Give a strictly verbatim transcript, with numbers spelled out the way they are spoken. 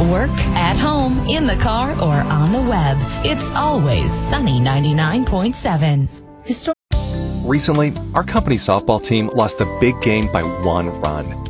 work, at home, in the car, or on the web. It's always Sunny ninety-nine point seven. Recently, our company softball team lost the big game by one run.